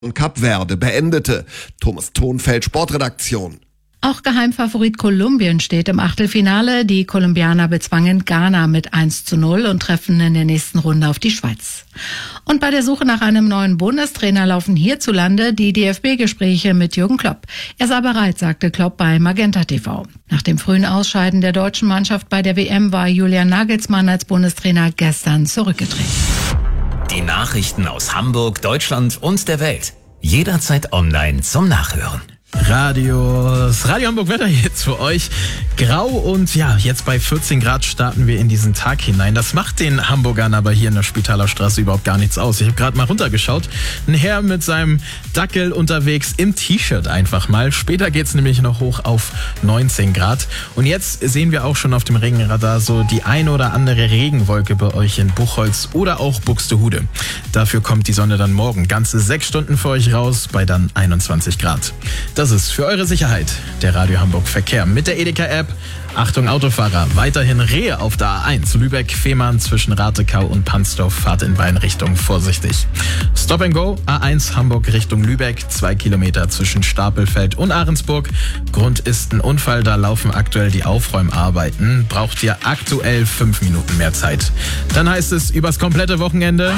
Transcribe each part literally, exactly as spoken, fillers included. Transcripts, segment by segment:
Kap Verde beendete. Thomas Thonfeld, Sportredaktion. Auch Geheimfavorit Kolumbien steht im Achtelfinale. Die Kolumbianer bezwangen Ghana mit eins zu null und treffen in der nächsten Runde auf die Schweiz. Und bei der Suche nach einem neuen Bundestrainer laufen hierzulande die D F B-Gespräche mit Jürgen Klopp. Er sei bereit, sagte Klopp bei Magenta T V. Nach dem frühen Ausscheiden der deutschen Mannschaft bei der W M war Julian Nagelsmann als Bundestrainer gestern zurückgetreten. Die Nachrichten aus Hamburg, Deutschland und der Welt. Jederzeit online zum Nachhören. Radio, das Radio Hamburg Wetter jetzt für euch. Grau und ja, jetzt bei vierzehn Grad starten wir in diesen Tag hinein. Das macht den Hamburgern aber hier in der Spitaler Straße überhaupt gar nichts aus. Ich habe gerade mal runtergeschaut. Ein Herr mit seinem Dackel unterwegs im T-Shirt einfach mal. Später geht's nämlich noch hoch auf neunzehn Grad. Und jetzt sehen wir auch schon auf dem Regenradar so die ein oder andere Regenwolke bei euch in Buchholz oder auch Buxtehude. Dafür kommt die Sonne dann morgen ganze sechs Stunden für euch raus bei dann einundzwanzig Grad. Das ist für eure Sicherheit der Radio Hamburg Verkehr mit der Edeka-App. Achtung Autofahrer, weiterhin Rehe auf der A eins. Lübeck-Fehmarn zwischen Ratekau und Pansdorf, Fahrt in beiden Richtungen vorsichtig. Stop and Go, A eins Hamburg Richtung Lübeck, zwei Kilometer zwischen Stapelfeld und Ahrensburg. Grund ist ein Unfall, da laufen aktuell die Aufräumarbeiten. Braucht ihr aktuell fünf Minuten mehr Zeit. Dann heißt es übers komplette Wochenende...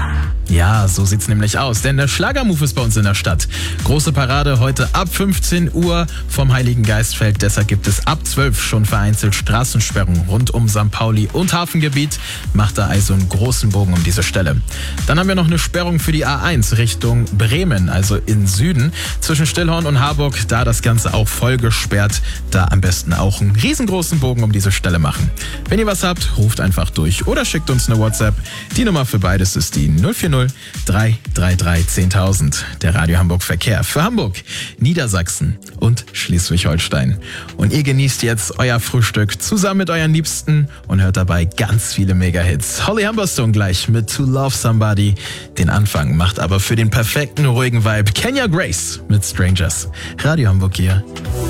Ja, so sieht's nämlich aus, denn der Schlagermove ist bei uns in der Stadt. Große Parade heute ab fünfzehn Uhr vom Heiligen Geistfeld. Deshalb gibt es ab zwölf schon vereinzelt Straßensperrungen rund um Sankt Pauli und Hafengebiet. Macht da also einen großen Bogen um diese Stelle. Dann haben wir noch eine Sperrung für die A eins Richtung Bremen, also in Süden. Zwischen Stillhorn und Harburg, da das Ganze auch voll gesperrt. Da am besten auch einen riesengroßen Bogen um diese Stelle machen. Wenn ihr was habt, ruft einfach durch oder schickt uns eine WhatsApp. Die Nummer für beides ist die null vier null drei drei drei zehntausend. Der Radio Hamburg Verkehr für Hamburg, Niedersachsen und Schleswig-Holstein. Und ihr genießt jetzt euer Frühstück zusammen mit euren Liebsten und hört dabei ganz viele Mega-Hits. Holly Humberstone gleich mit To Love Somebody. Den Anfang macht aber für den perfekten, ruhigen Vibe Kenya Grace mit Strangers. Radio Hamburg hier.